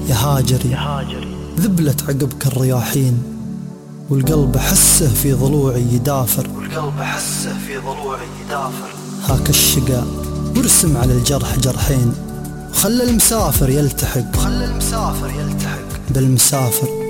يا هاجري ذبلت عقبك الرياحين، والقلب أحسه في ضلوعي يدافر، هاك الشقا وارسم على الجرح جرحين، وخلى المسافر يلتحق بالمسافر